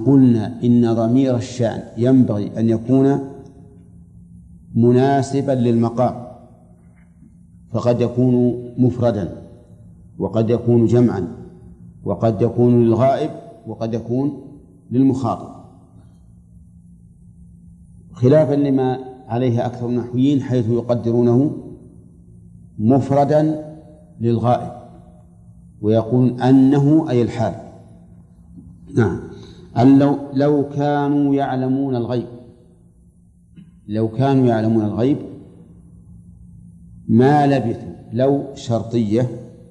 قلنا إن ضمير الشأن ينبغي أن يكون مناسبا للمقام، فقد يكون مفردا وقد يكون جمعا وقد يكون للغائب وقد يكون للمخاطب، خلافا لما عليه أكثر النحويين حيث يقدرونه مفردا للغائب ويقول أنه أي الحال. نعم. لو كانوا يعلمون الغيب، لو كانوا يعلمون الغيب ما لبثوا، لو شرطية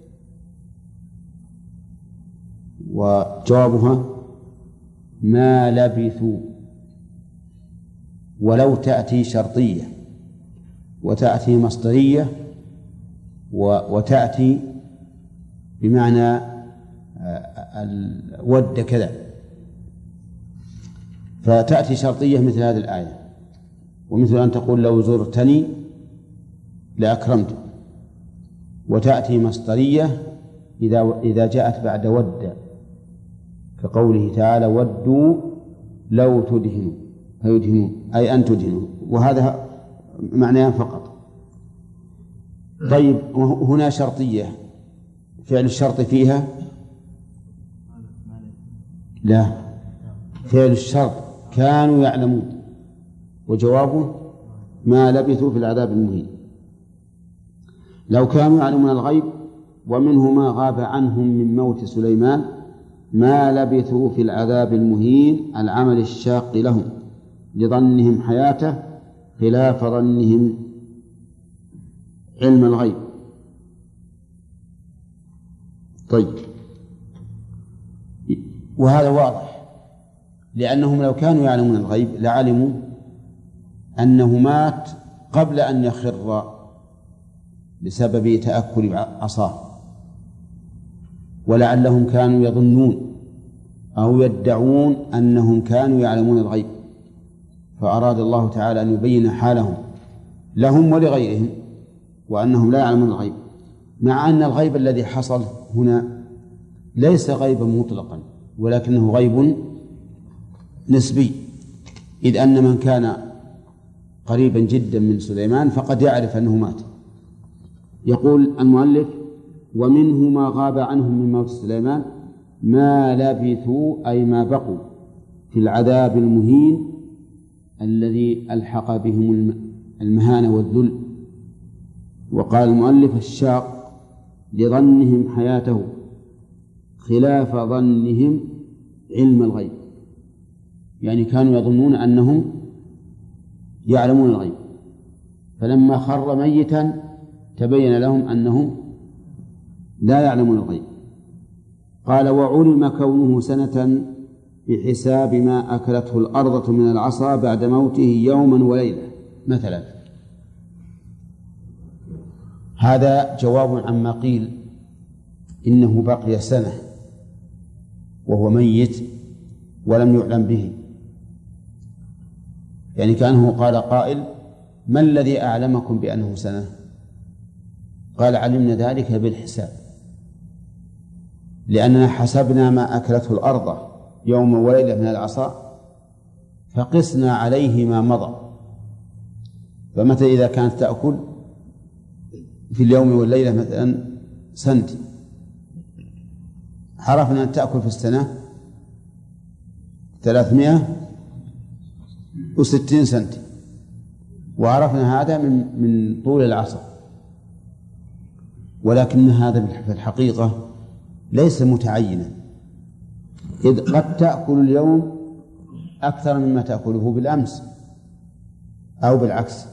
وجوابها ما لبثوا، ولو تأتي شرطية وتأتي مصدرية وتأتي بمعنى ود كذا، فتأتي شرطية مثل هذه الآية، ومثل أن تقول لو زرتني لأكرمتك، وتأتي مصدرية إذا جاءت بعد ود، كقوله تعالى ودوا لو تدهنوا فيدهنون، أي أن تدهنوا، وهذا معنيان فقط. طيب هنا شرطية، فعل الشرط فيها لا، فعل الشرط كانوا يعلمون، وجوابه ما لبثوا في العذاب المهين. لو كانوا يعلمون الغيب ومنه ما غاب عنهم من موت سليمان ما لبثوا في العذاب المهين، العمل الشاق لهم لظنهم حياته خلاف ظنهم علم الغيب. طيب، وهذا واضح، لأنهم لو كانوا يعلمون الغيب لعلموا أنه مات قبل أن يخر بسبب تأكل عصاه، ولعلهم كانوا يظنون أو يدعون أنهم كانوا يعلمون الغيب، فأراد الله تعالى أن يبين حالهم لهم ولغيرهم وأنهم لا يعلمون الغيب، مع أن الغيب الذي حصل هنا ليس غيبا مطلقا ولكنه غيب نسبي، إذ أن من كان قريبا جدا من سليمان فقد يعرف أنه مات. يقول المؤلف ومنه ما غاب عنهم من موت سليمان ما لبثوا أي ما بقوا في العذاب المهين الذي ألحق بهم المهانة والذل. وقال المؤلف الشاق لظنهم حياته خلاف ظنهم علم الغيب، يعني كانوا يظنون أنهم يعلمون الغيب، فلما خر ميتا تبين لهم أنهم لا يعلمون الغيب. قال وعلم كونه سنة بحساب ما أكلته الأرض من العصا بعد موته يوما وليلة مثلا. هذا جواب عما قيل إنه بقي سنة وهو ميت ولم يعلم به، يعني كأنه قال قائل ما الذي أعلمكم بأنه سنة؟ قال علمنا ذلك بالحساب، لأننا حسبنا ما أكلته الأرض يوم وليلة من العصا فقسنا عليه ما مضى، فمتى إذا كانت تأكل في اليوم والليلة مثلا سنت، عرفنا أن تأكل في السنة 360 سنت، وعرفنا هذا من طول العصر، ولكن هذا في الحقيقة ليس متعينا، إذ قد تأكل اليوم أكثر مما تأكله بالأمس أو بالعكس.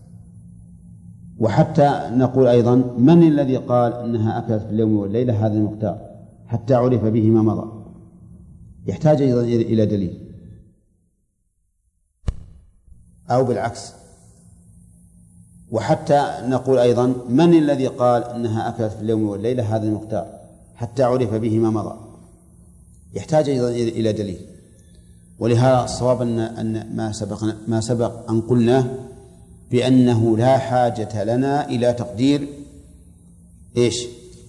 وحتى نقول أيضا من الذي قال أنها أكلت في اليوم والليلة هذا المقدار حتى عرف به ما مضى؟ يحتاج أيضا إلى دليل، أو بالعكس. وحتى نقول أيضا من الذي قال أنها أكلت في اليوم والليلة هذا المقدار حتى عرف به ما مضى؟ يحتاج أيضا إلى دليل. ولهذا الصواب أن ما سبق أن قلناه بأنه لا حاجة لنا إلى تقدير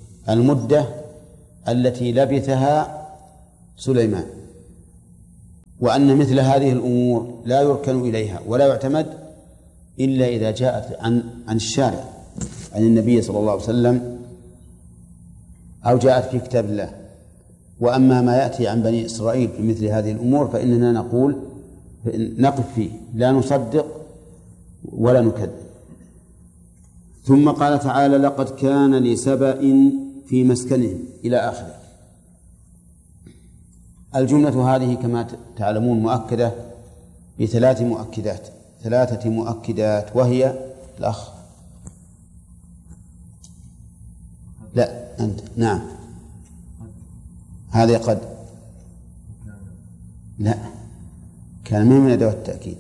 المدة التي لبثها سليمان، وأن مثل هذه الأمور لا يركن إليها ولا يعتمد إلا إذا جاءت عن الشارع، عن النبي صلى الله عليه وسلم، أو جاءت في كتاب الله. وأما ما يأتي عن بني إسرائيل في مثل هذه الأمور فإننا نقف فيه، لا نصدق ولا نكذب. ثم قال تعالى: لقد كان لسبأ في مسكنهم، إلى آخره. الجملة هذه كما تعلمون مؤكدة ثلاثة مؤكدات، وهي الأخ لا أنت نعم هذه قد لا كان من أدوات التأكيد.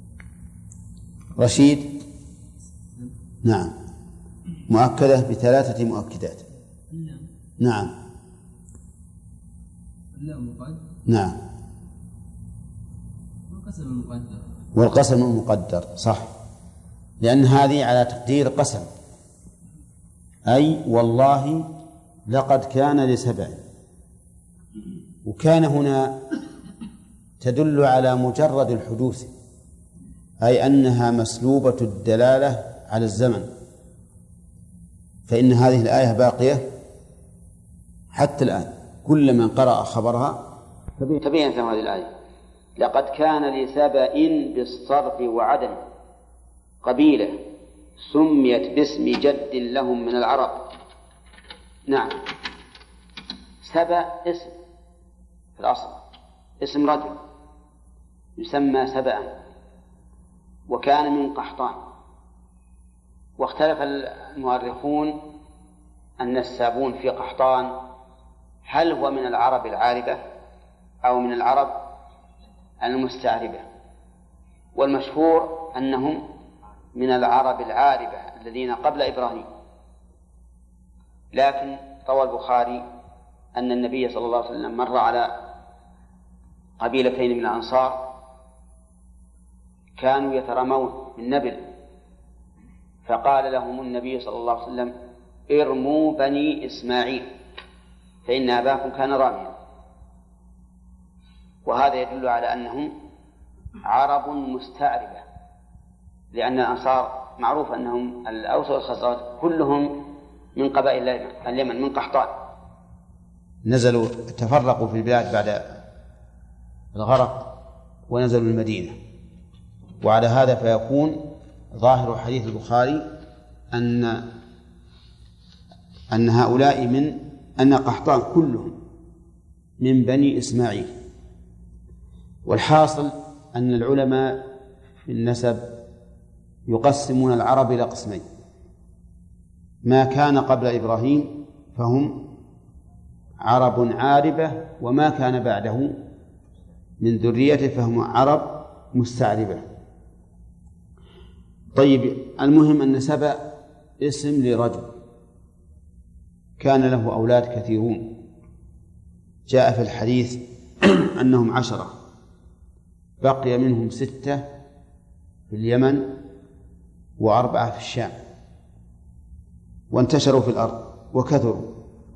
رشيد نعم مؤكدة بثلاثة مؤكدات. نعم نعم والقسم المقدر صح، لأن هذه على تقدير قسم، أي والله لقد كان لسبع. وكان هنا تدل على مجرد الحدوث، أي أنها مسلوبة الدلالة على الزمن، فإن هذه الآية باقية حتى الآن. كل من قرأ خبرها تبينت هذه الآية: لقد كان لسبأ بالصرف وعدم قبيلة سميت باسم جد لهم من العرب. نعم، سبأ اسم في الأصل، اسم رجل يسمى سبأ، وكان من قحطان. واختلف المؤرخون النسابون في قحطان هل هو من العرب العاربة أو من العرب المستعربة، والمشهور أنهم من العرب العاربة الذين قبل إبراهيم. لكن روى البخاري أن النبي صلى الله عليه وسلم مر على قبيلتين من الأنصار كانوا يترمون من نبل، فقال لهم النبي صلى الله عليه وسلم: ارموا بني إسماعيل فإن أباكم كان راميا. وهذا يدل على أنهم عرب مستعربة، لأن الأنصار معروف أنهم الأوس والخزرج كلهم من قبائل اليمن، من قحطان. نزلوا تفرقوا في البلاد بعد الغرق ونزلوا المدينة. وعلى هذا فيكون ظاهر حديث البخاري أن هؤلاء أن قحطان كلهم من بني إسماعيل. والحاصل أن العلماء في النسب يقسمون العرب إلى قسمين: ما كان قبل إبراهيم فهم عرب عاربة، وما كان بعده من ذريته فهم عرب مستعربة. طيب، المهم أن سبأ اسم لرجل كان له أولاد كثيرون، جاء في الحديث أنهم 10، بقي منهم 6 في اليمن و4 في الشام، وانتشروا في الأرض وكثروا.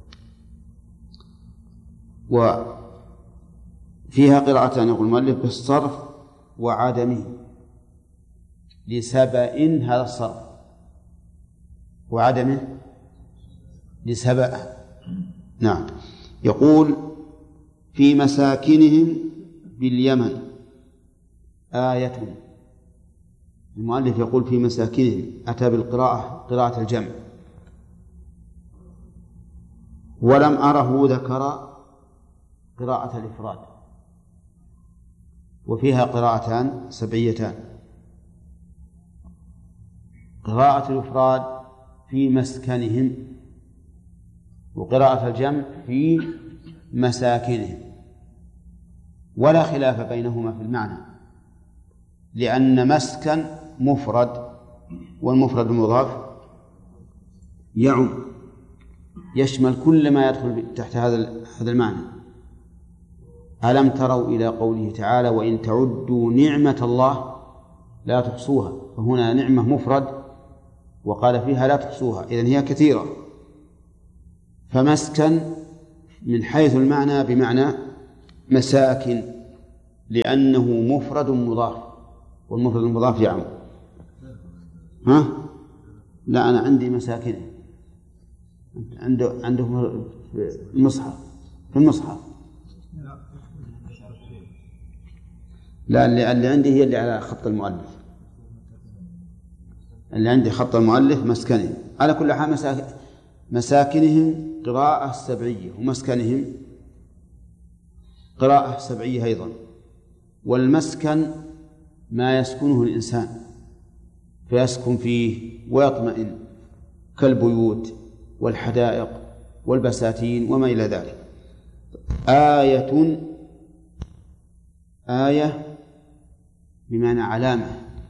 وفيها قراءتان يقول المؤلف بالصرف وعدمه، لسبأ هذا الصرف، وعدمه لسبأ. نعم. يقول في مساكنهم باليمن آية. المؤلف يقول في مساكنهم، أتى بالقراءة قراءة الجمع، ولم أره ذكر قراءة الإفراد، وفيها قراءتان سبعيتان: قراءة الإفراد في مسكنهم، وقراءة الجمع في مساكنهم، ولا خلاف بينهما في المعنى، لأن مسكن مفرد، والمفرد المضاف يعم يشمل كل ما يدخل تحت هذا المعنى. ألم تروا إلى قوله تعالى: وإن تعدوا نعمة الله لا تحصوها، فهنا نعمة مفرد وقال فيها لا تحصوها، إذن هي كثيرة. فمسكن من حيث المعنى بمعنى مساكن، لأنه مفرد مضاف، والمفرد المضاف يعم. ها؟ لا، أنا عندي مساكنه، عنده في المصحف، لا، اللي عندي هي اللي على خط المؤلف، اللي عندي خط المؤلف مسكنهم. على كل حال مساكنهم قراءة سبعية، ومسكنهم قراءة سبعية أيضا. والمسكن ما يسكنه الإنسان فيسكن فيه ويطمئن، كالبيوت والحدائق والبساتين وما إلى ذلك. آية بمعنى علامة.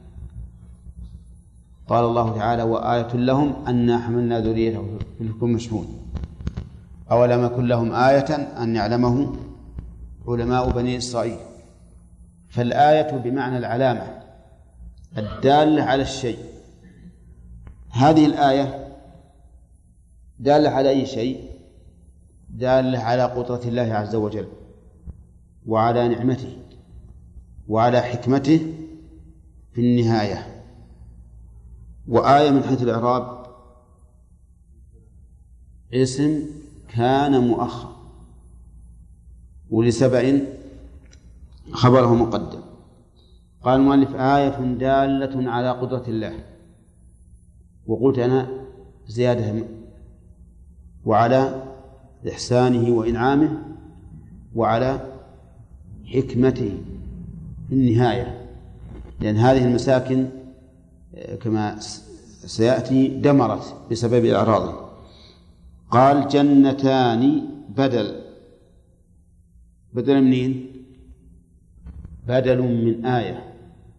قال الله تعالى: وآية لهم أنا حملنا ذريتهم في الفلك المشحون. أولم يكن لهم آية أن يعلمه علماء بني إسرائيل. فالآية بمعنى العلامة الدالة على الشيء. هذه الآية دالة على أي شيء؟ دالة على قدرة الله عز وجل، وعلى نعمته، وعلى حكمته في النهاية. وآية من حيث الإعراب اسم كان مؤخر، ولسبع خبره مقدم. قال المؤلف: آية دالة على قدرة الله، وقلت أنا زيادة، وعلى إحسانه وإنعامه، وعلى حكمته في النهاية، لأن هذه المساكن كما سيأتي دمرت بسبب إعراضه. قال: جنتان بدل منين؟ بدل من آية،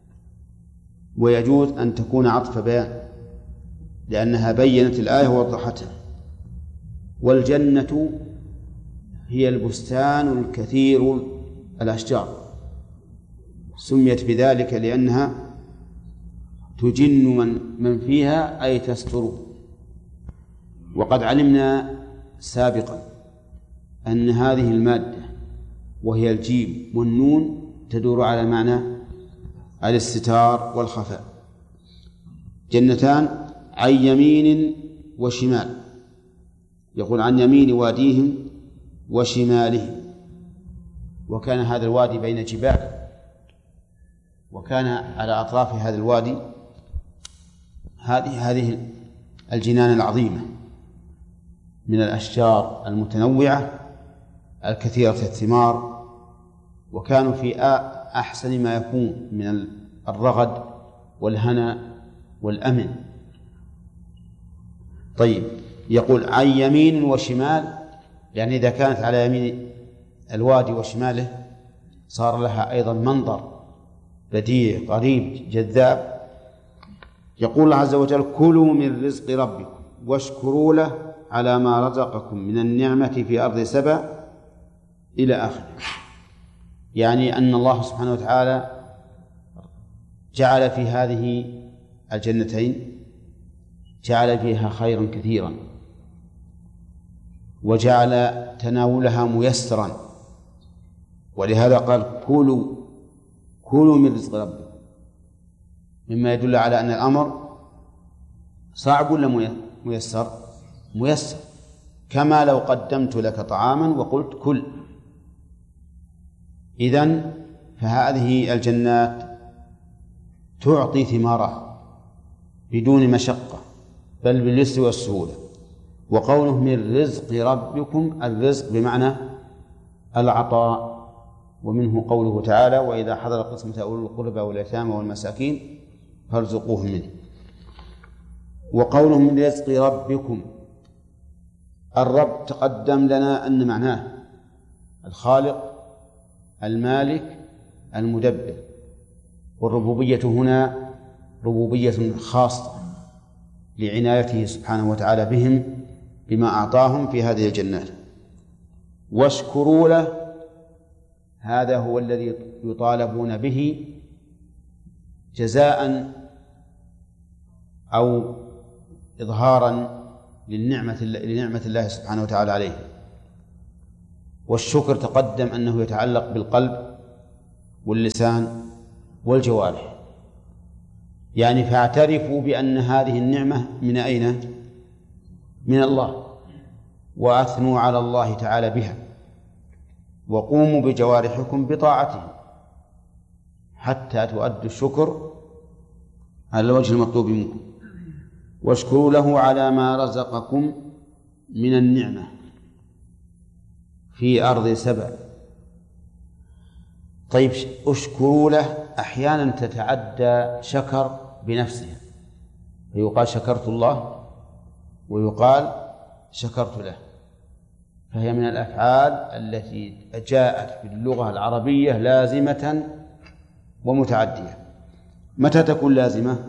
ويجوز أن تكون عطف بيان لأنها بينت الآية ووضحتها. والجنة هي البستان الكثير الأشجار، سميت بذلك لأنها تجن من فيها أي تستره. وقد علمنا سابقا أن هذه المادة وهي الجيم والنون تدور على معنى الاستتار والخفاء. جنتان عن يمين وشمال، يقول عن يمين واديهم وشمالهم. وكان هذا الوادي بين جبال، وكان على أطراف هذا الوادي هذه الجنان العظيمة من الأشجار المتنوعة الكثيرة الثمار، وكانوا في أحسن ما يكون من الرغد والهنا والأمن. طيب، يقول عن يمين وشمال، يعني إذا كانت على يمين الوادي وشماله صار لها أيضا منظر بديع قريب جذاب. يقول الله عز وجل: كلوا من رزق ربكم واشكروا له على ما رزقكم من النعمة في أرض سبأ إلى آخره. يعني أن الله سبحانه وتعالى جعل في هذه الجنتين جعل فيها خيرا كثيرا، وجعل تناولها ميسرا، ولهذا قال: كلوا من رزق ربكم، مما يدل على أن الأمر صعب ولا ميسر؟ ميسر، كما لو قدمت لك طعاما وقلت كل. إذن فهذه الجنات تعطي ثمارها بدون مشقة، بل باليسر والسهولة. وقوله من رزق ربكم، الرزق بمعنى العطاء، ومنه قوله تعالى: وإذا حضر قسمة أولي القربى واليتامى والمساكين فارزقوهم منه. وقوله من رزق ربكم، الرب تقدم لنا أن معناه الخالق المالك المدبر، والربوبية هنا ربوبية خاصة لعنايته سبحانه وتعالى بهم بما أعطاهم في هذه الجنات. واشكروا له، هذا هو الذي يطالبون به جزاء أو إظهارا لنعمة الله سبحانه وتعالى عليه. والشكر تقدم أنه يتعلق بالقلب واللسان والجوارح. يعني فاعترفوا بأن هذه النعمة من أين؟ من الله، وأثنوا على الله تعالى بها، وقوموا بجوارحكم بطاعته حتى تؤدوا الشكر على الوجه المطلوب منكم، واشكروا له على ما رزقكم من النعمة في أرض سبع. طيب، اشكروا له أحيانا تتعدى شكر بنفسها، فيقال شكرت الله ويقال شكرت له، فهي من الأفعال التي جاءت في اللغة العربية لازمة ومتعدية. متى تكون لازمة؟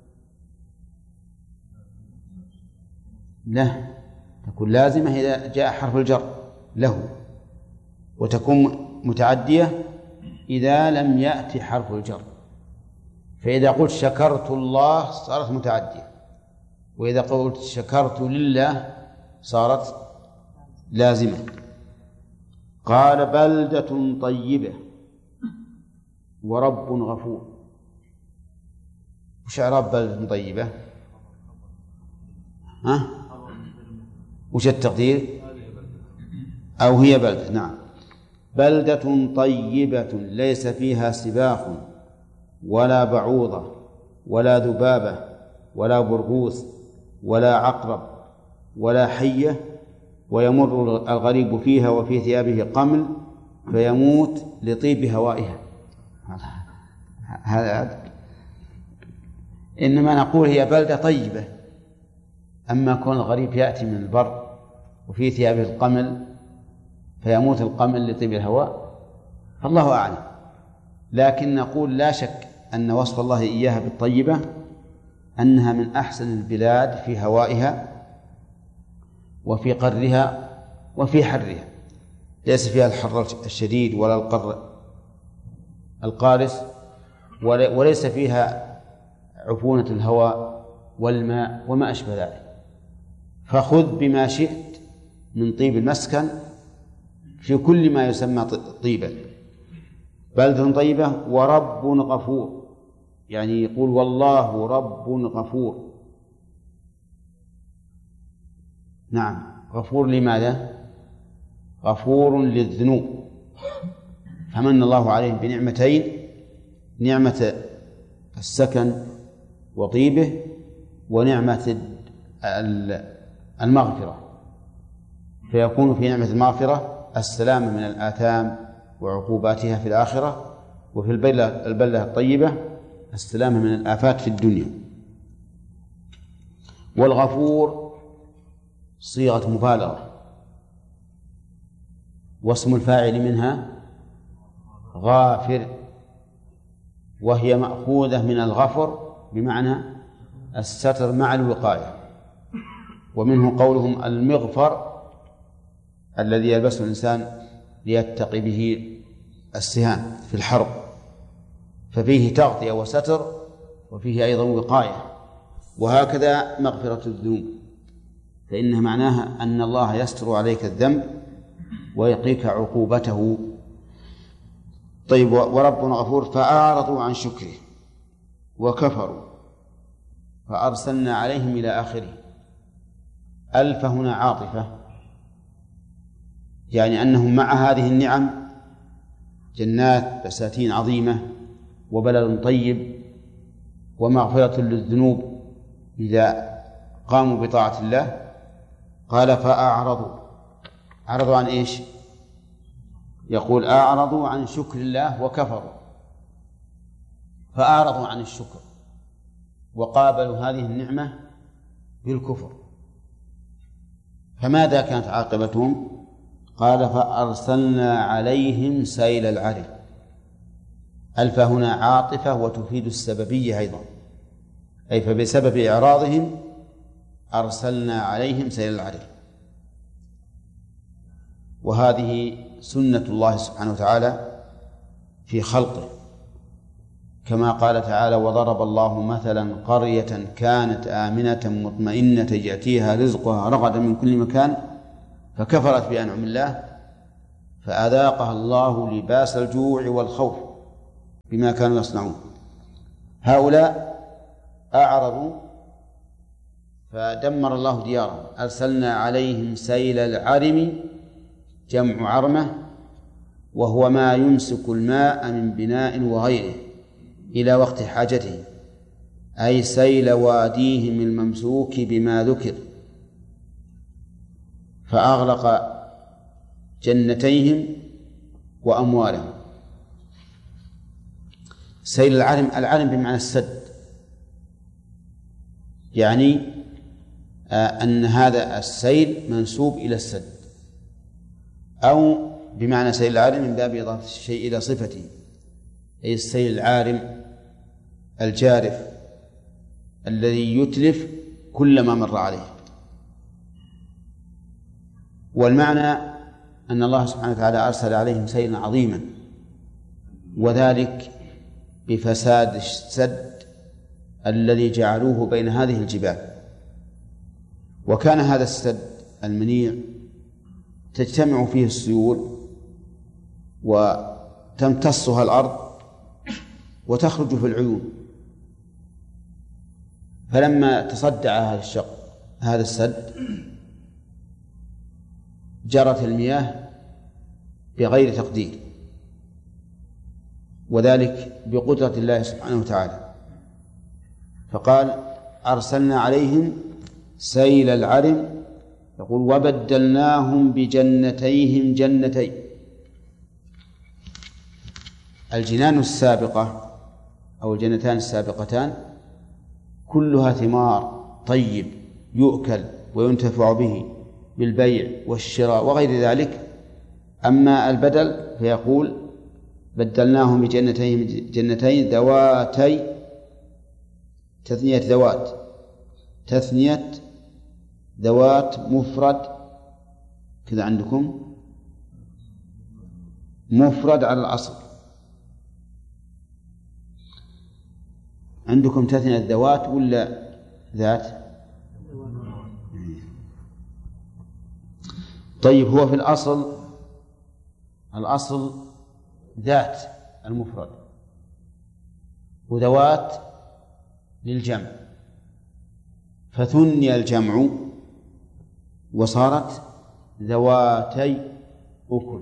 لا، تكون لازمة إذا جاء حرف الجر له، وتكون متعدية إذا لم يأتي حرف الجر. فإذا قلت شكرت الله صارت متعدية، وإذا قلت شكرت لله صارت لازمة. قال بلدة طيبة ورب غفور. وش إعراب بلدة طيبة؟ وش التقدير؟ أو هي بلدة. نعم، بلدة طيبة ليس فيها سباخ ولا بعوضة ولا ذبابة ولا برغوث ولا عقرب ولا حية، ويمر الغريب فيها وفي ثيابه قمل فيموت لطيب هوائها. هذا إنما نقول هي بلدة طيبة. أما كون الغريب يأتي من البر وفي ثيابه القمل فيموت القمل لطيب الهواء فالله أعلم. لكن نقول لا شك أن وصف الله إياها بالطيبة أنها من أحسن البلاد في هوائها وفي قرها وفي حرها، ليس فيها الحر الشديد ولا القر القارس، وليس فيها عفونة الهواء والماء وما أشبه ذلك. فخذ بما شئت من طيب المسكن في كل ما يسمى طيبا. بلدة طيبة ورب غفور، يعني يقول والله رب غفور. نعم، غفور لماذا؟ غفور للذنوب، فمن الله عليهم بنعمتين: نعمة السكن وطيبه، ونعمة المغفرة، فيكون في نعمة المغفرة السلام من الآثام وعقوباتها في الآخرة، وفي البلدة الطيبة السلام من الآفات في الدنيا. والغفور صيغة مبالغة، واسم الفاعل منها غافر، وهي مأخوذة من الغفر بمعنى الستر مع الوقاية، ومنه قولهم المغفر الذي يلبسه الإنسان ليتقي به السهام في الحرب، ففيه تغطية وستر وفيه أيضا وقاية. وهكذا مغفرة الذنوب، فإنها معناها أن الله يستر عليك الذنب ويقيك عقوبته. طيب، ورب غفور فأعرضوا عن شكره وكفروا فأرسلنا عليهم إلى آخره. ألف هنا عاطفة، يعني أنهم مع هذه النعم جنات بساتين عظيمة وبلد طيب ومغفرة للذنوب إذا قاموا بطاعة الله. قال فأعرضوا. أعرضوا عن إيش؟ يقول أعرضوا عن شكر الله وكفروا، فأعرضوا عن الشكر وقابلوا هذه النعمة بالكفر. فماذا كانت عاقبتهم؟ قال فأرسلنا عليهم سيل العرم. ألف هنا عاطفة وتفيد السببية أيضا، أي فبسبب إعراضهم أرسلنا عليهم سيل العرم. وهذه سنة الله سبحانه وتعالى في خلقه، كما قال تعالى وضرب الله مثلا قرية كانت آمنة مطمئنة يأتيها رزقها رغدا من كل مكان فكفرت بأنعم الله فأذاقها الله لباس الجوع والخوف بما كانوا يصنعون. هؤلاء أعرضوا فدمر الله ديارهم. أرسلنا عليهم سيل العرم، جمع عرمة، وهو ما يمسك الماء من بناء وغيره إلى وقت حاجته، أي سيل واديهم الممسوك بما ذكر، فأغرق جنتيهم وأموالهم. سيل العرم بمعنى السد، يعني أن هذا السيل منسوب إلى السد، أو بمعنى سيل العارم من باب إضافة الشيء إلى صفته، أي السيل العارم الجارف الذي يتلف كل ما مر عليه. والمعنى أن الله سبحانه وتعالى أرسل عليهم سيلا عظيما، وذلك بفساد السد الذي جعلوه بين هذه الجبال. وكان هذا السد المنيع تجتمع فيه السيول وتمتصها الأرض وتخرج في العيون، فلما تصدع هذا السد جرت المياه بغير تقدير، وذلك بقدرة الله سبحانه وتعالى. فقال أرسلنا عليهم سيل العرم، يقول وبدلناهم بجنتيهم جنتين. الجنان السابقة أو الجنتان السابقتان كلها ثمار طيب يؤكل وينتفع به بالبيع والشراء وغير ذلك. أما البدل فيقول بدلناهم بجنتين ذواتي، تثنية ذوات مفرد كذا عندكم، مفرد على الأصل، عندكم تثنية ذوات ولا ذات؟ طيب هو في الأصل ذات المفرد، وذوات للجمع، فثني الجمع وصارت ذواتي أكل.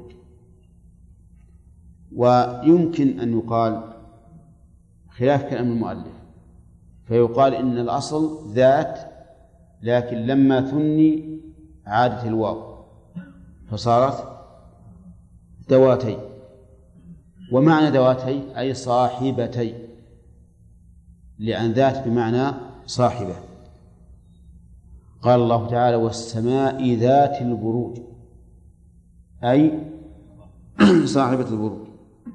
ويمكن أن يقال خلاف كلام المؤلف، فيقال إن الأصل ذات، لكن لما ثني عادت الواو فصارت ذواتي. ومعنى ذواتي أي صاحبتي، لأن ذات بمعنى صاحبة. قال الله تعالى والسماء ذات البروج، أي صاحبة البروج.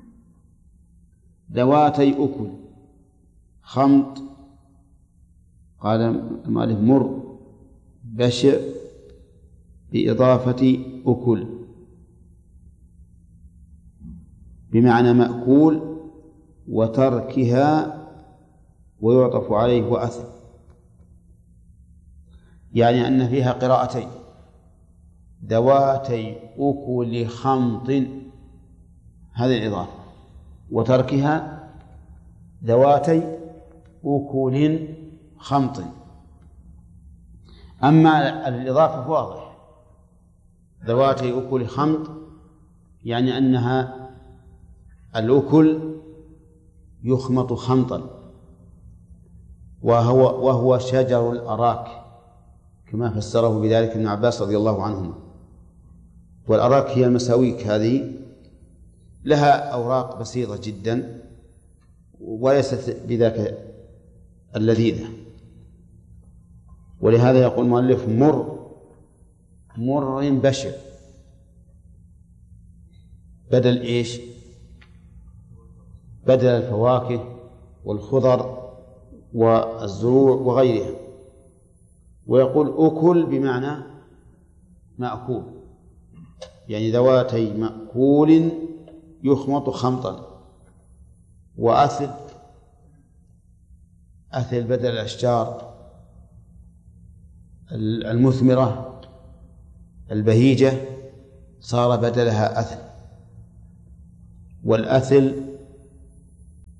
ذواتي أكل خمط، قال المؤلف مر بشع بإضافة أكل بمعنى مأكول، وتركها ويعطف عليه وأثر، يعني أن فيها قراءتين: ذواتي أكل خمط، هذه الإضافة، وتركها ذواتي أكل خمط. أما الإضافة واضح، ذواتي أكل خمط يعني أنها الأكل يخمط خمطا، وهو شجر الأراك كما فسره بذلك ابن عباس رضي الله عنهما. والأراك هي المساويك، هذه لها أوراق بسيطة جدا وليست بذاك اللذيذة، ولهذا يقول المؤلف مر بشع، بدل إيش؟ بدل الفواكه والخضر والزروع وغيرها. ويقول أكل بمعنى مأكول، يعني ذواتي مأكول يخمط خمطا. وأثل بدل الأشجار المثمرة البهيجة صار بدلها أثل. والأثل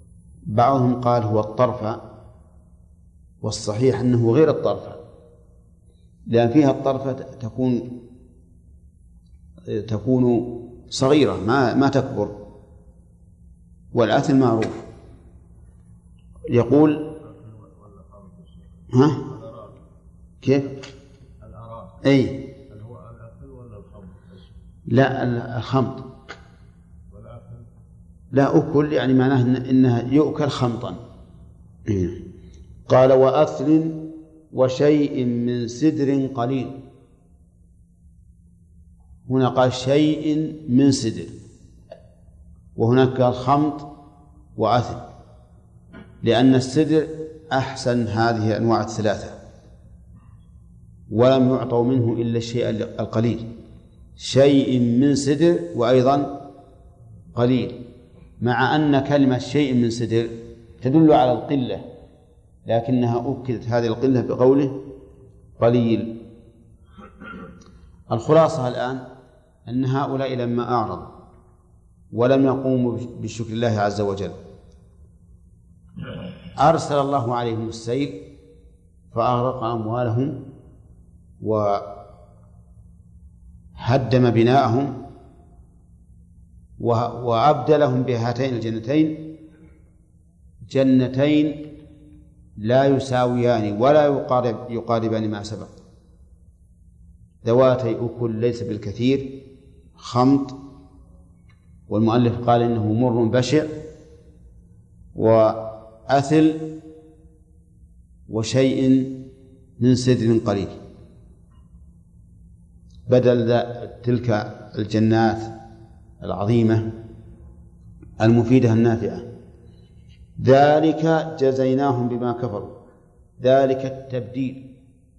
بعضهم قال هو الطرف، والصحيح أنه غير الطرف، لأن فيها الطرفة تكون صغيرة ما تكبر، والأثل معروف. يقول ها كيف؟ أي هو الأثل ولا الخمط؟ لا الخمط، لا أكل يعني معناه إنها يؤكل خمطا. قال وأثل وشيء من سدر قليل. هنا قال شيء من سدر، وهناك قال خمط وأثل، لأن السدر أحسن هذه الأنواع الثلاثة، ولم يعطوا منه إلا الشيء القليل. شيء من سدر وأيضا قليل، مع أن كلمة شيء من سدر تدل على القلة، لكنها أكدت هذه القلة بقوله قليل. الخلاصة الآن أن هؤلاء لما أعرضوا ولم يقوموا بشكر الله عز وجل أرسل الله عليهم السيل فأغرق أموالهم وهدم بناءهم وأبدلهم بهاتين الجنتين جنتين لا يساويان ولا يقاربان ما سبق، ذواتي أكل ليس بالكثير، خمط، والمؤلف قال إنه مر بشع، وأثل، وشيء من سدر قليل، بدل تلك الجنات العظيمة المفيدة النافعة. ذلك جزيناهم بما كفروا، ذلك التبديل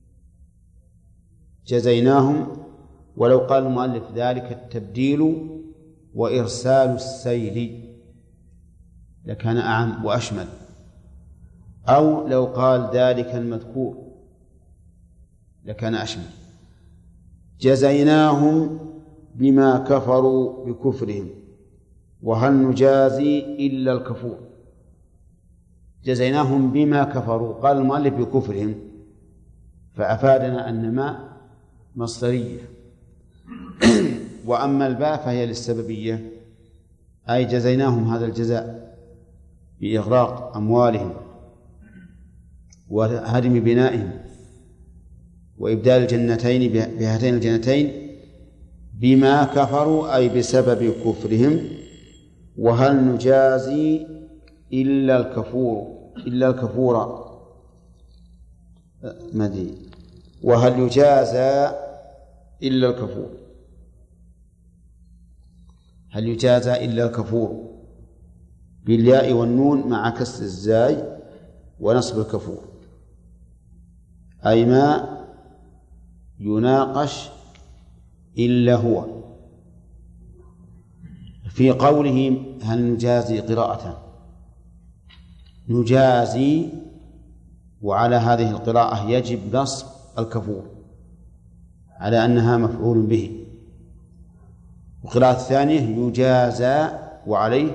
جزيناهم، ولو قال المؤلف ذلك التبديل وإرسال السيل لكان أعم وأشمل، أو لو قال ذلك المذكور لكان أشمل. جزيناهم بما كفروا بكفرهم وهل نجازي إلا الكفور. جزيناهم بما كفروا، قال المؤلف بكفرهم، فأفادنا أن ما مصدرية، وأما الباء فهي للسببية، أي جزيناهم هذا الجزاء بإغراق أموالهم وهدم بنائهم وإبدال الجنتين بهاتين الجنتين بما كفروا أي بسبب كفرهم. وهل نجازي إلا الكفور مدي، وهل يجازى إلا الكفور، هل يجازى إلا الكفور بالياء والنون مع كسر الزاي ونصب الكفور، أي ما يناقش إلا هو. في قوله هل نجازي قراءة نجازي، وعلى هذه القراءة يجب نصب الكفور على أنها مفعول به، وقراءة الثانية يجازى وعليه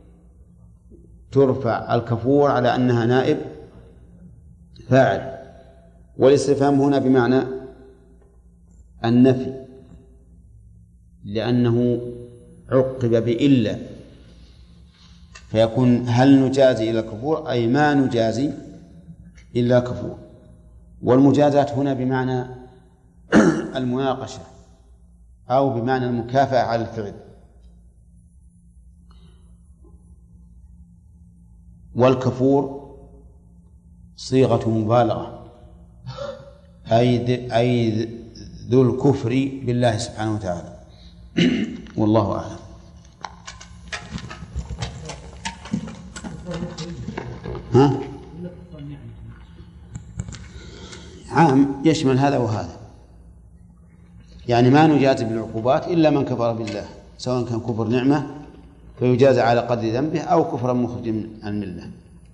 ترفع الكفور على أنها نائب فاعل. والاستفهام هنا بمعنى النفي، لأنه عقب بإلا، فيكون هل نجازي إلا الكفور أي ما نجازي إلا كفور. والمجازات هنا بمعنى المناقشة أو بمعنى المكافأة على الفعل. والكفور صيغة مبالغة، أي ذو الكفر بالله سبحانه وتعالى. والله أعلم. ها؟ عام يشمل هذا وهذا، يعني ما نجازي بالعقوبات إلا من كفر بالله، سواء كان كفر نعمة فيجازى على قدر ذنبه أو كفرا مخرج عن الملة.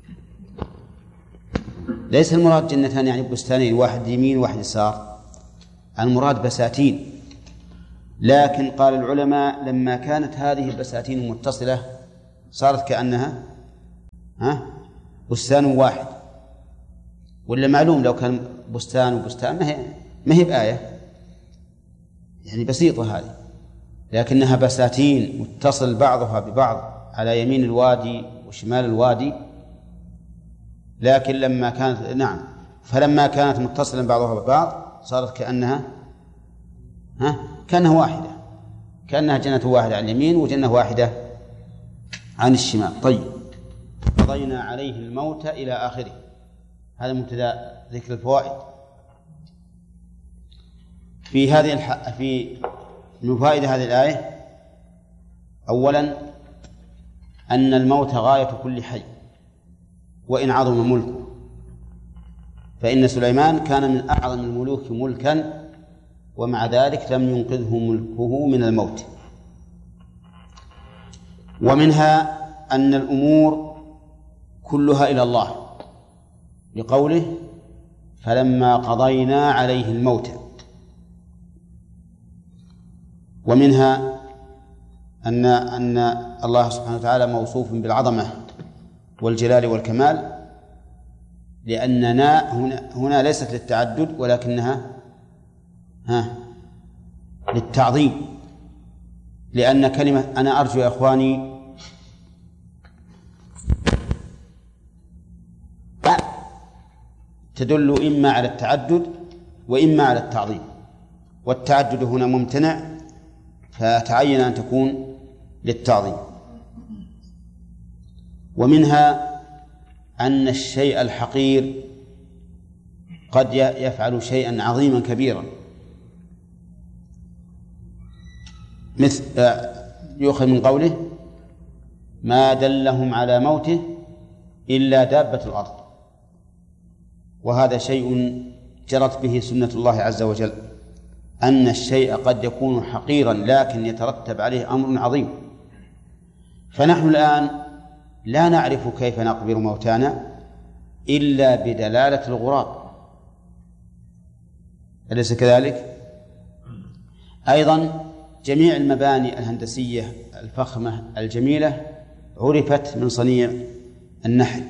ليس المراد جنتان يعني بستانين، واحد يمين واحد يسار، المراد بساتين. لكن قال العلماء لما كانت هذه البساتين متصلة صارت كأنها بستان واحد، ولا معلوم لو كان بستان وبستان ما هي بآية، يعني بسيطة هذه، لكنها بساتين متصل بعضها ببعض على يمين الوادي وشمال الوادي. لكن لما كانت فلما كانت متصلا بعضها ببعض صارت كأنها واحدة، كأنها جنة واحدة عن اليمين وجنة واحدة عن الشمال. طيب، قضينا عليه الموت إلى آخره. هذا مبتدأ ذكر الفوائد. من فوائد هذه الآية: أولا أن الموت غاية كل حي وإن عظم ملكه، فإن سليمان كان من أعظم الملوك ملكا ومع ذلك لم ينقذه ملكه من الموت. ومنها أن الأمور كلها إلى الله، لقوله: فلما قضينا عليه الموت. ومنها أن الله سبحانه وتعالى موصوف بالعظمة والجلال والكمال، لأننا هنا ليست للتعدد ولكنها للتعظيم، لأن كلمة أنا أرجو يا إخواني تدل إما على التعدد وإما على التعظيم، والتعدد هنا ممتنع فتعين أن تكون للتعظيم. ومنها أن الشيء الحقير قد يفعل شيئا عظيما كبيرا، مثل يؤخذ من قوله: ما دلهم على موته إلا دابة الأرض. وهذا شيء جرت به سنة الله عز وجل، أن الشيء قد يكون حقيرا لكن يترتب عليه أمر عظيم. فنحن الآن لا نعرف كيف نقبر موتانا إلا بدلالة الغراب، أليس كذلك؟ أيضا جميع المباني الهندسية الفخمة الجميلة عرفت من صنيع النحل.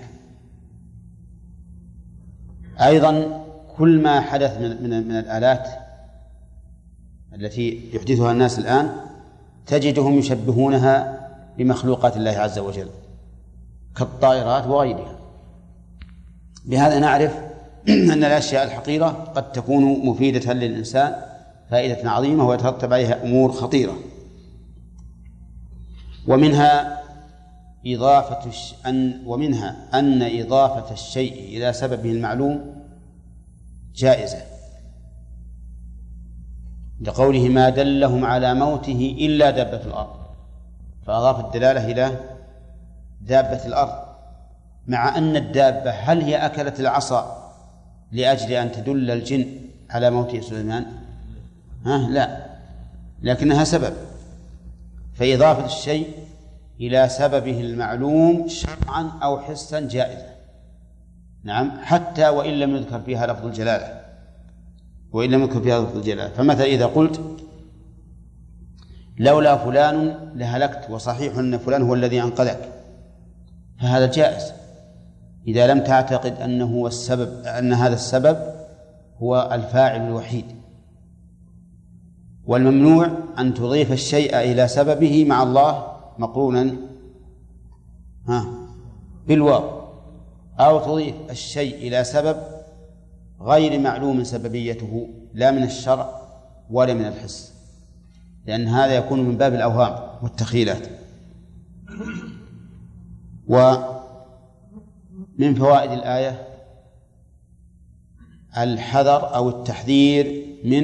أيضا كل ما حدث من الآلات التي يحدثها الناس الآن تجدهم يشبهونها بمخلوقات الله عز وجل كالطائرات وغيرها. بهذا نعرف أن الأشياء الحقيرة قد تكون مفيدة للإنسان فائدة عظيمة ويترتب عليها أمور خطيرة. ومنها أن إضافة الشيء إلى سببه المعلوم جائزة، لقوله: ما دلهم على موته إلا دابة الأرض، فأضاف الدلالة إلى دابة الأرض، مع أن الدابة هل هي أكلت العصا لأجل أن تدل الجن على موت سليمان؟ لا، لكنها سبب. فإضافة الشيء إلى سببه المعلوم شرعا أو حسا جائزة، نعم، حتى وإن لم يذكر فيها لفظ الجلالة، فمثلا إذا قلت: لولا فلان لهلكت، وصحيح أن فلان هو الذي أنقذك، فهذا جائز إذا لم تعتقد أنه السبب، أن هذا السبب هو الفاعل الوحيد. والممنوع أن تضيف الشيء إلى سببه مع الله مقرونا بالواو، أو تضيف الشيء إلى سبب غير معلوم سببيته لا من الشرع ولا من الحس، لأن هذا يكون من باب الأوهام والتخيلات. ومن فوائد الآية الحذر أو التحذير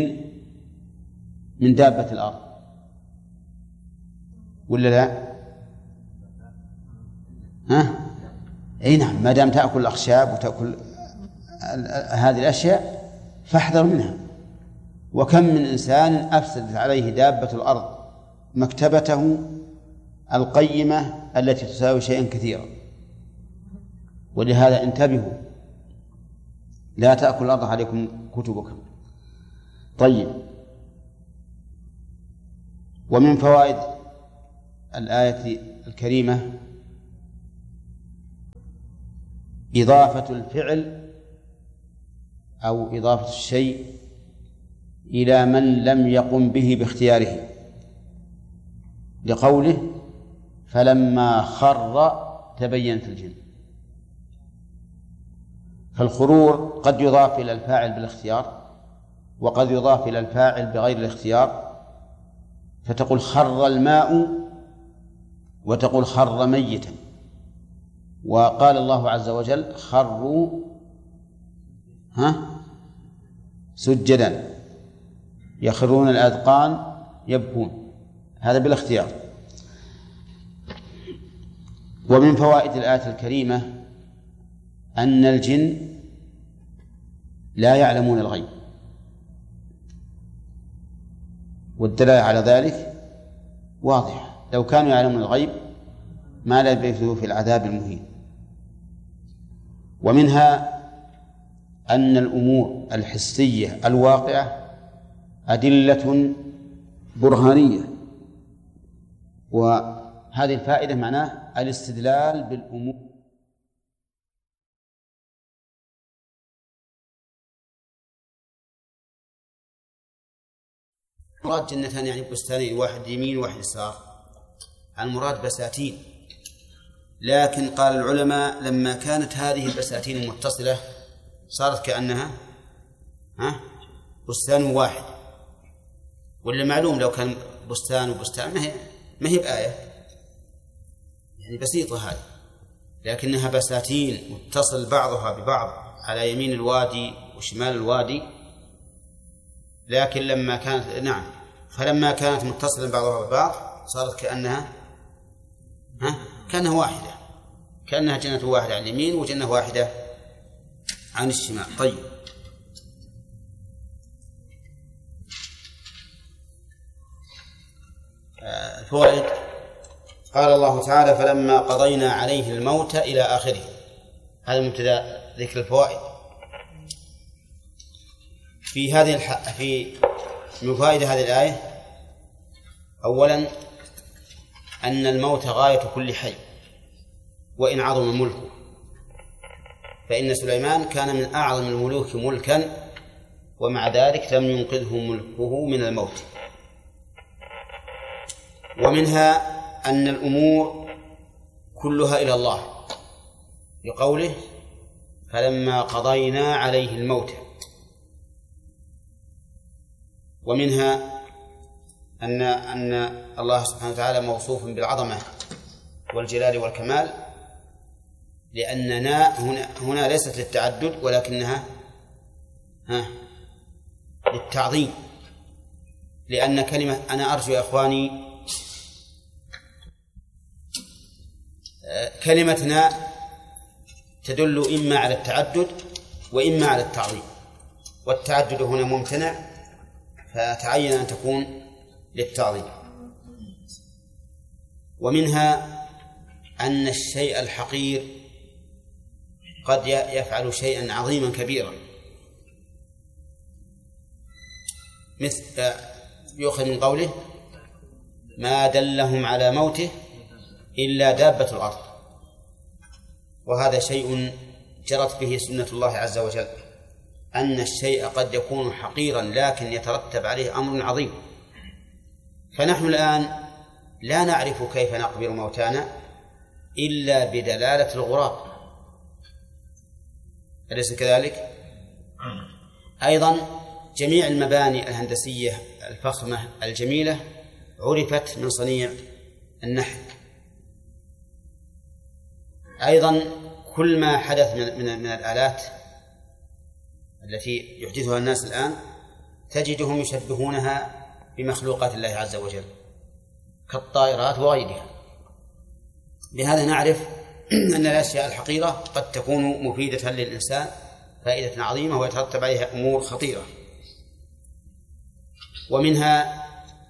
من دابة الأرض، ولا لا؟ أي نعم، ما دام تأكل الأخشاب وتأكل هذه الأشياء فاحذر منها. وكم من إنسان أفسدت عليه دابة الأرض مكتبته القيمة التي تساوي شيئا كثيرا. ولهذا انتبهوا، لا تأكل الأرض عليكم كتبكم. طيب، ومن فوائد الآية الكريمة إضافة الفعل أو إضافة الشيء إلى من لم يقم به باختياره، لقوله فلما خر تبينت الجن. فالخرور قد يضاف إلى الفاعل بالاختيار، وقد يضاف إلى الفاعل بغير الاختيار، فتقول خر الماء وتقول خر ميتا. وقال الله عز وجل خروا سجدا يخرون الأذقان يبكون، هذا بالاختيار. ومن فوائد الآية الكريمة أن الجن لا يعلمون الغيب، والدلالة على ذلك واضحة، لو كانوا يعلمون الغيب ما لبثوا في العذاب المهين. ومنها أن الأمور الحسية الواقعة أدلة برهانية، وهذه الفائدة معناه الاستدلال بالأمور مراد جنتان يعني بستانين، واحد يمين واحد يسار، المراد بساتين. لكن قال العلماء لما كانت هذه البساتين المتصلة صارت كأنها بستان واحد، ولا معلوم لو كان بستان وبستان ما هي بآية، يعني بسيطة هذه، لكنها بساتين متصل بعضها ببعض على يمين الوادي وشمال الوادي. لكن لما كانت فلما كانت متصلة بعضها ببعض صارت كأنها واحدة، كأنها جنة واحدة عن اليمين وجنة واحدة عن الشمال. طيب، الفوائد. قال الله تعالى فلما قضينا عليه الموت إلى آخره، هذا مبتدأ ذكر الفوائد. من فوائد هذه الآية أولا أن الموت غاية كل حي وإن عظم ملكه، فإن سليمان كان من أعظم الملوك ملكا ومع ذلك لم ينقذه ملكه من الموت. ومنها أن الأمور كلها إلى الله، لقوله فلما قضينا عليه الموت. ومنها أن الله سبحانه وتعالى موصوف بالعظمة والجلال والكمال، لأننا هنا ليست للتعدد ولكنها للتعظيم، لأن كلمة أنا أرجو يا إخواني كلمتنا تدل إما على التعدد وإما على التعظيم، والتعدد هنا ممتنع فتعين أن تكون للتعظيم. ومنها أن الشيء الحقير قد يفعل شيئا عظيما كبيرا، مثل يؤخذ من قوله ما دلهم على موته إلا دابة الأرض، وهذا شيء جرت به سنة الله عز وجل، أن الشيء قد يكون حقيرا لكن يترتب عليه أمر عظيم. فنحن الآن لا نعرف كيف نقبر موتانا إلا بدلالة الغراب، أليس كذلك؟ أيضا جميع المباني الهندسية الفخمة الجميلة عرفت من صنيع النحت. أيضا كل ما حدث من الآلات التي يحدثها الناس الآن تجدهم يشبهونها بمخلوقات الله عز وجل كالطائرات وغيرها. بهذا نعرف أن الأشياء الحقيرة قد تكون مفيدة للإنسان فائدة عظيمة ويترتب عليها أمور خطيرة. ومنها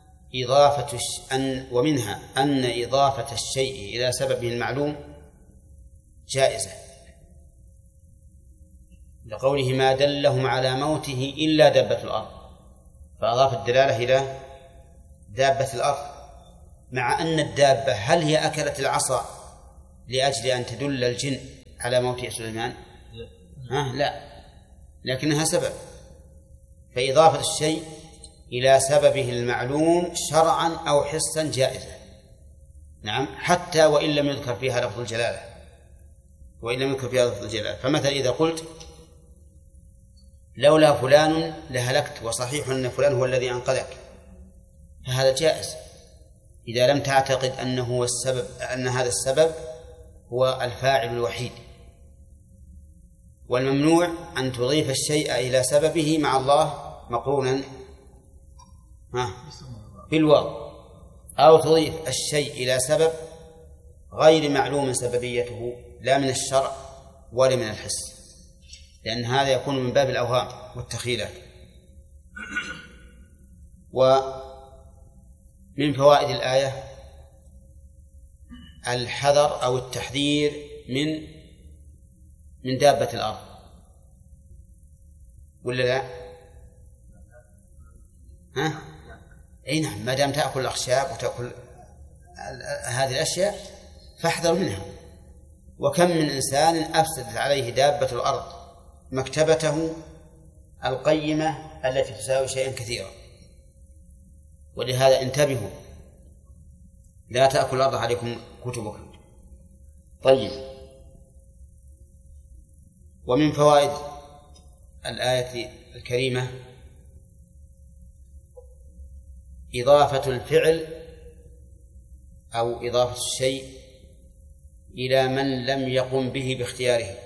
أن إضافة الشيء إلى سببه المعلوم جائزة، لقوله ما دلهم على موته إلا دابة الأرض، فأضاف الدلالة إلى دابة الأرض، مع أن الدابة هل هي أكلت العصا لأجل أن تدل الجن على موت سليمان؟ لا، لكنها سبب. فإضافة الشيء إلى سببه المعلوم شرعا أو حسا جائزة. نعم، حتى وإن لم يذكر فيها لفظ الجلالة. فمثلا إذا قلت لولا فلان لهلكت، وصحيح أن فلان هو الذي أنقذك، فهذا جائز إذا لم تعتقد أنه هو السبب، أن هذا السبب هو الفاعل الوحيد. والممنوع أن تضيف الشيء إلى سببه مع الله مقرونا بالواو، أو تضيف الشيء إلى سبب غير معلوم سببيته، لا من الشرع ولا من الحس، لأن هذا يكون من باب الأوهام والتخيلات. ومن فوائد الآية الحذر أو التحذير من دابة الأرض، ولا لا؟ أي نعم، ما دام تأكل الأخشاب وتأكل هذه الأشياء فاحذر منها. وكم من إنسان أفسدت عليه دابة الأرض مكتبته القيمة التي تساوي شيئا كثيرا. ولهذا انتبهوا، لا تأكل الأرض عليكم كتبكم. طيب، ومن فوائد الآية الكريمة إضافة الفعل أو إضافة الشيء إلى من لم يقم به باختياره،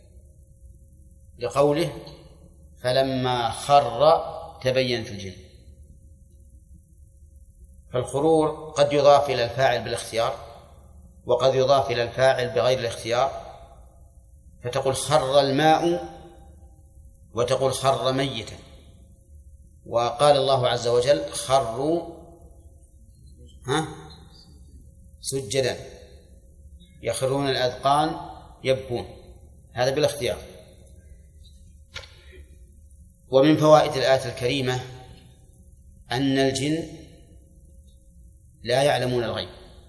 لقوله فلما خر تبينت الجن. فالخرور قد يضاف إلى الفاعل بالاختيار، وقد يضاف إلى الفاعل بغير الاختيار، فتقول خر الماء وتقول خر ميتا. وقال الله عز وجل خروا سجدا يخرون الأذقان يبكون، هذا بالاختيار. ومن فوائد الآية الكريمة أن الجن لا يعلمون الغيب،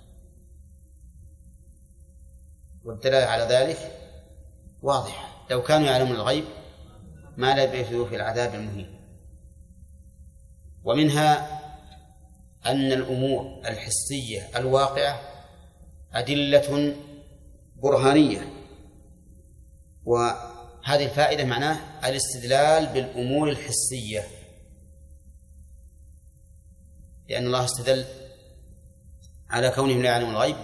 والدلالة على ذلك واضحة، لو كانوا يعلمون الغيب ما لبثوا في العذاب المهين. ومنها أن الأمور الحسية الواقعة أدلة برهانية، وهذه الفائدة معناه الاستدلال بالأمور الحسية، لأن الله استدل على كونهم لا يعلمون الغيب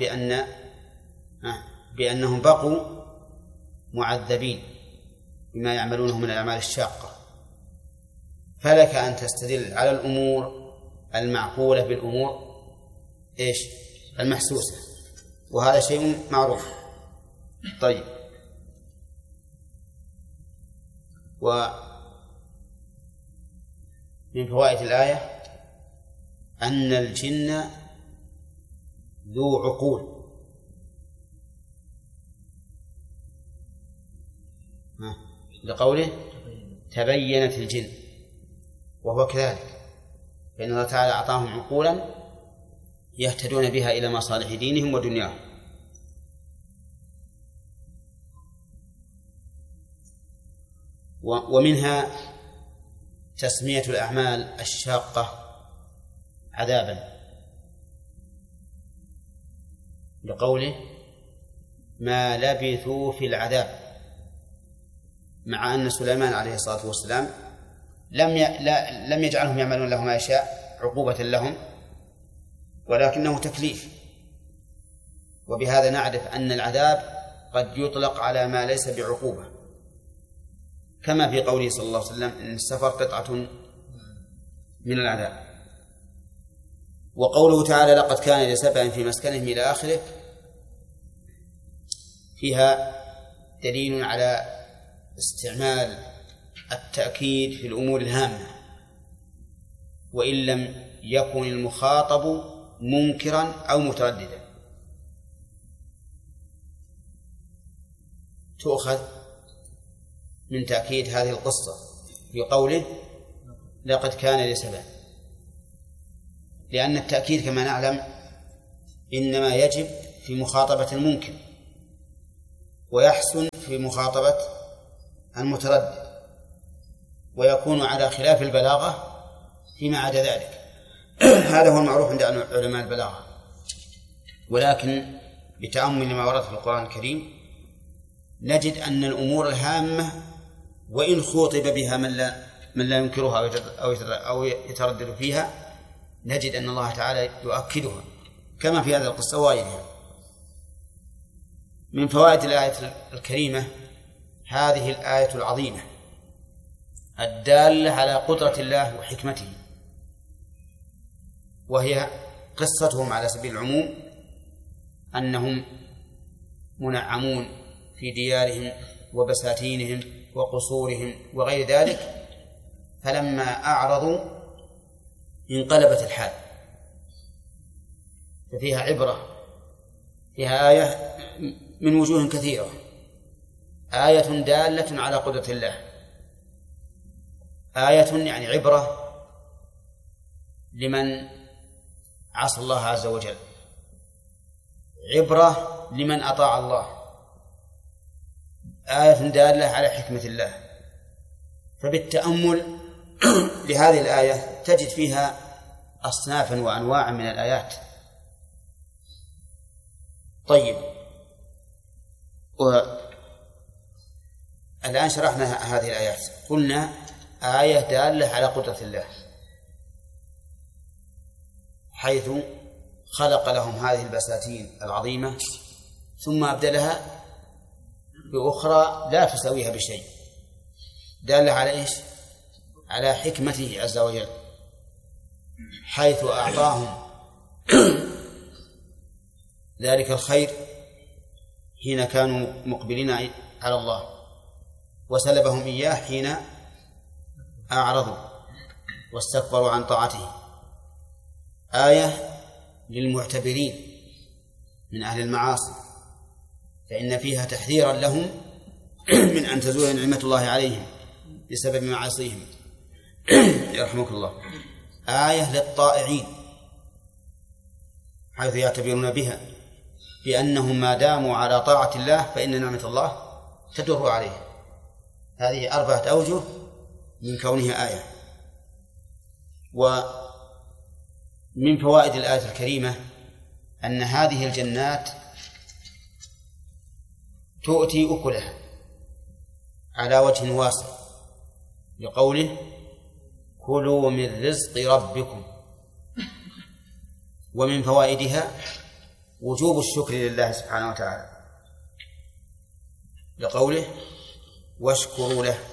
بأنهم بقوا معذبين بما يعملونه من الأعمال الشاقة. فلك أن تستدل على الأمور المعقولة بالأمور المحسوسة، وهذا شيء معروف. طيب، ومن فوائد الآية أن الجن ذو عقول، لقوله تبينت الجن، وهو كذلك، فإن الله تعالى أعطاهم عقولا يهتدون بها إلى مصالح دينهم ودنياهم. ومنها تسمية الأعمال الشاقة عذابا، لقوله ما لبثوا في العذاب، مع أن سليمان عليه الصلاة والسلام لم يجعلهم يعملون له ما يشاء عقوبة لهم، ولكنه تكليف. وبهذا نعرف أن العذاب قد يطلق على ما ليس بعقوبة، كما في قوله صلى الله عليه وسلم إن السفر قطعة من العذاب. وقوله تعالى لقد كان لسبع في مسكنهم إلى آخره فيها دليل على استعمال التأكيد في الأمور الهامة، وإن لم يكن المخاطب منكرا أو مترددا. تؤخذ من تأكيد هذه القصة في قوله لقد كان لسبع، لأن التأكيد كما نعلم إنما يجب في مخاطبة الممكن، ويحسن في مخاطبة المتردد، ويكون على خلاف البلاغة فيما عدا ذلك. هذا هو المعروف عند علماء البلاغة. ولكن بتأمل ما ورد في القرآن الكريم نجد أن الأمور الهامة وإن خوطب بها من لا ينكرها أو يتردد فيها، نجد أن الله تعالى يؤكدها كما في هذه القصة وغيرها. من فوائد الآية الكريمة هذه الآية العظيمة الدالة على قدرة الله وحكمته، وهي قصتهم على سبيل العموم أنهم منعمون في ديارهم وبساتينهم وقصورهم وغير ذلك، فلما أعرضوا انقلبت الحال. ففيها عبرة، فيها آية من وجوه كثيرة، آية دالة على قدرة الله، آية يعني عبرة لمن عصى الله عز وجل، عبرة لمن أطاع الله، آية دالة على حكمة الله. فبالتأمل لهذه الآية تجد فيها أصنافا وأنواعا من الآيات. طيب، والآن شرحنا هذه الآيات، قلنا آية دالة على قدرة الله حيث خلق لهم هذه البساتين العظيمة ثم أبدلها بأخرى لا تساويها بشيء، دالة على إيش؟ على حكمته عز وجل، حيث أعطاهم ذلك الخير حين كانوا مقبلين على الله، وسلبهم إياه حين أعرضوا واستكبروا عن طاعته. آية للمعتبرين من أهل المعاصي، فإن فيها تحذيرا لهم من أن تزول نعمة الله عليهم بسبب معاصيهم. يرحمك الله. آية للطائعين حيث يعتبرون بها بأنهم ما داموا على طاعة الله فإن نعمة الله تدر عليه. هذه 4 أوجه من كونها آية. ومن فوائد الآية الكريمة أن هذه الجنات تؤتي أكلها على وجه واسع، لقوله كلوا من رزق ربكم. ومن فوائدها وجوب الشكر لله سبحانه وتعالى، لقوله واشكروا له.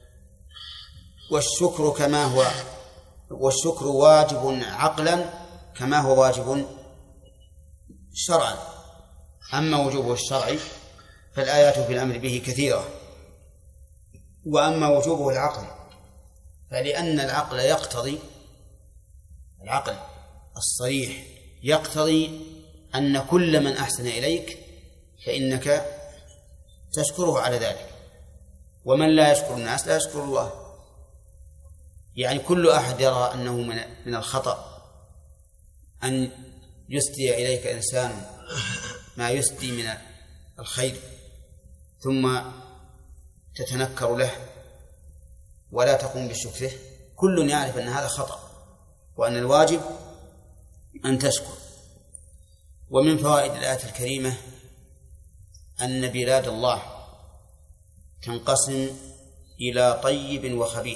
والشكر واجب عقلا كما هو واجب شرعا. أما وجوبه الشرعي فالآيات في الأمر به كثيرة، وأما وجوبه العقل فلأن العقل يقتضي، العقل الصريح يقتضي أن كل من أحسن إليك فإنك تشكره على ذلك، ومن لا يشكر الناس لا يشكر الله. يعني كل أحد يرى أنه من الخطأ أن يسدي إليك إنسان ما يسدي من الخير ثم تتنكر له ولا تقوم بشكره، كل يعرف أن هذا خطأ وأن الواجب أن تشكر. ومن فوائد الآية الكريمة أن بلاد الله تنقسم إلى طيب وخبيث،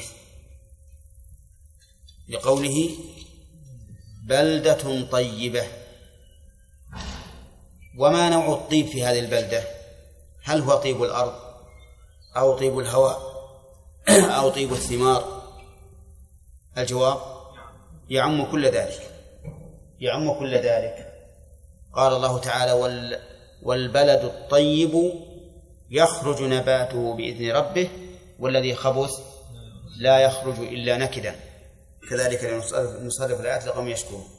لقوله بلدة طيبة. وما نوع الطيب في هذه البلدة؟ هل هو طيب الأرض أو طيب الهواء أو طيب الثمار؟ الجواب يعم كل ذلك، يعم كل ذلك. قال الله تعالى والبلد الطيب يخرج نباته بإذن ربه والذي خبث لا يخرج إلا نكدا كذلك نصرف الآيات لقوم يشكرون.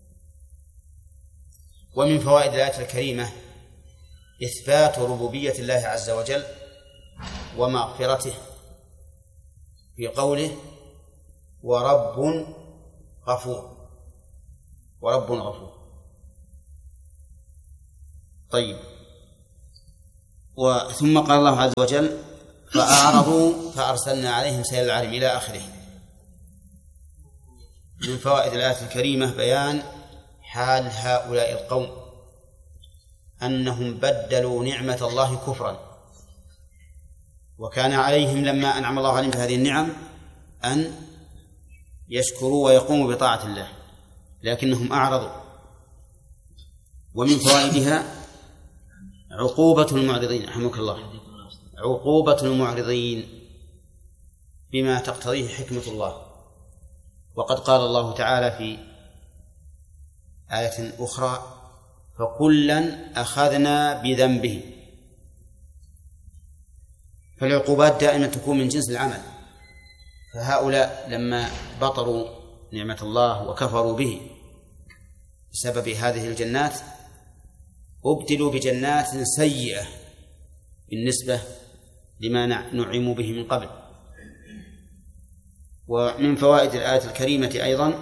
ومن فوائد الآية الكريمة إثبات ربوبية الله عز وجل ومغفرته في قوله ورب غفور، ورب غفور. طيب، ثم قال الله عز وجل فأعرضوا فأرسلنا عليهم سيل العرم إلى آخره. من فوائد الآية الكريمة بيان حال هؤلاء القوم أنهم بدلوا نعمة الله كفرا، وكان عليهم لما أنعم الله عليهم بهذه النعم أن يشكروا ويقوموا بطاعة الله، لكنهم أعرضوا. ومن فوائدها عقوبة المعرضين، رحمك الله، عقوبة المعرضين بما تقتضيه حكمة الله. وقد قال الله تعالى في آية أخرى فكلا أخذنا بذنبه. فالعقوبات دائما تكون من جنس العمل، فهؤلاء لما بطروا نعمة الله وكفروا به بسبب هذه الجنات أبدلوا بجنات سيئة بالنسبة لما نعموا به من قبل. ومن فوائد الآية الكريمة أيضا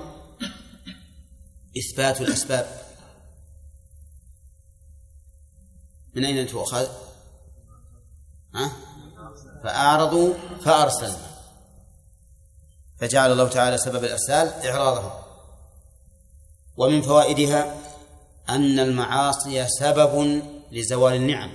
إثبات الأسباب. من أين تؤخذ؟ فأعرضوا فأرسلنا، فجعل الله تعالى سبب الإرسال إعراضهم. ومن فوائدها أن المعاصي سبب لزوال النعم،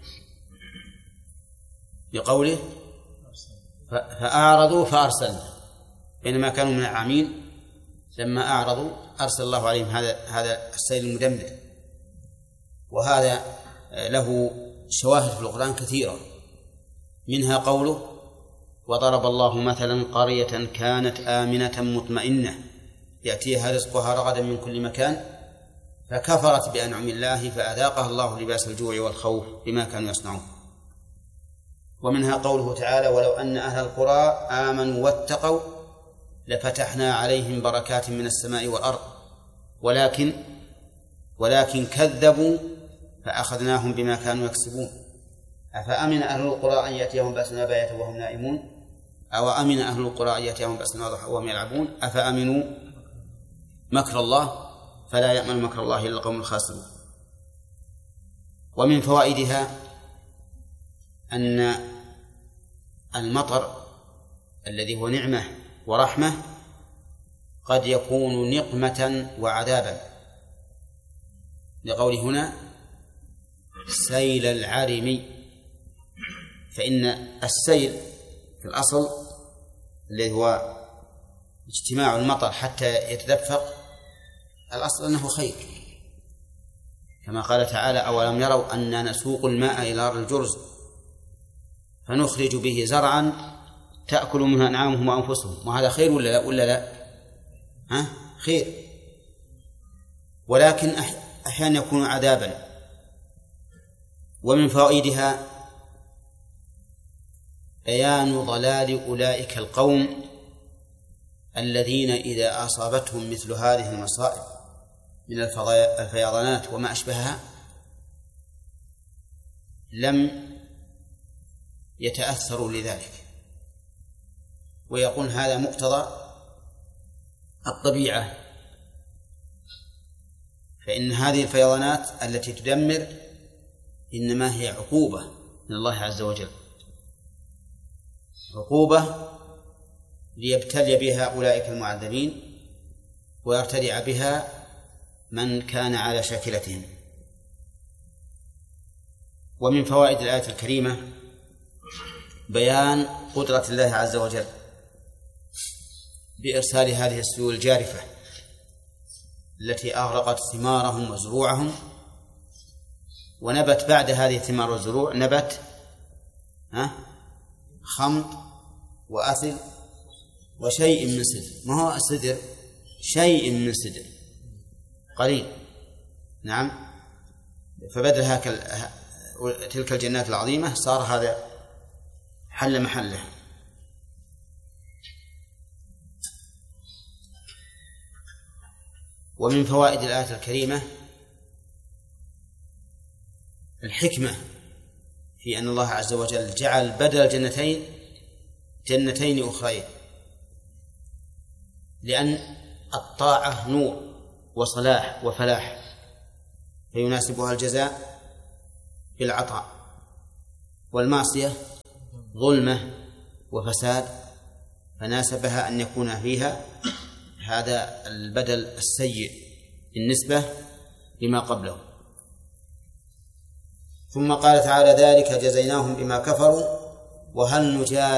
بقوله فأعرضوا فأرسلنا، بينما كانوا من العامين لما أعرضوا أرسل الله عليهم هذا السيل المدمر. وهذا له شواهد في القرآن كثيرة، منها قوله وضرب الله مثلا قرية كانت آمنة مطمئنة يأتيها رزقها رغدا من كل مكان فكفرت بأنعم الله فأذاقها الله لباس الجوع والخوف بما كانوا يصنعون. ومنها قوله تعالى ولو أن أهل القرى آمنوا واتقوا لفتحنا عليهم بركات من السماء والأرض ولكن كذبوا فأخذناهم بما كانوا يكسبون. أفأمن أهل القرى أن يأتيهم بأسنا بياتا وهم نائمون أو أمن أهل القرى أن يأتيهم بأسنا ضحى وهم يلعبون أفأمنوا مكر الله فلا يأمن مكر الله إلا القوم الخاسرون. ومن فوائدها أن المطر الذي هو نعمة ورحمة قد يكون نقمة وعذابا، لقوله هنا سيل العرم. فإن السيل في الأصل الذي هو اجتماع المطر حتى يتدفق الأصل أنه خير، كما قال تعالى أولم يروا أننا نسوق الماء إلى أرض الجرز فنخرج به زرعا تأكل منه أنعامهم وأنفسهم، وهذا خير ولا لا؟ خير، ولكن أحيانا يكون عذابا. ومن فوائدها بيان ضلال أولئك القوم الذين إذا أصابتهم مثل هذه المصائب من الفيضانات وما أشبهها لم يتأثروا لذلك، ويقول هذا مقتضى الطبيعة. فإن هذه الفيضانات التي تدمر إنما هي عقوبة من الله عز وجل، عقوبة ليبتلي بها أولئك المعذبين ويرتدع بها من كان على شاكلتهم. ومن فوائد الآية الكريمة بيان قدرة الله عز وجل بإرسال هذه السيول الجارفة التي أغرقت ثمارهم وزروعهم، ونبت بعد هذه الثمار والزروع نبت خمط وأثل وشيء من سدر. ما هو السدر؟ شيء من سدر قليل، نعم. فبدل تلك الجنات العظيمة صار هذا حل محله. ومن فوائد الآية الكريمة الحكمة في أن الله عز وجل جعل بدل الجنتين جنتين أخرين، لأن الطاعة نور وصلاح وفلاح، فيناسبها الجزاء بالعطاء. والمعصية ظلمة وفساد، فناسبها أن يكون فيها هذا البدل السيء بالنسبة لما قبله. ثم قال تعالى: ذلك جزيناهم بما كفروا وهل نجازي